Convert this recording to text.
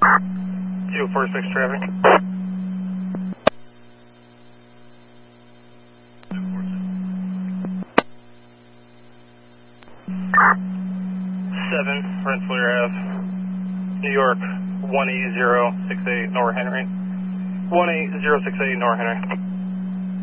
246 traffic. 7 Rensselaer Ave, New York 18068 North Henry. 18068 North Henry.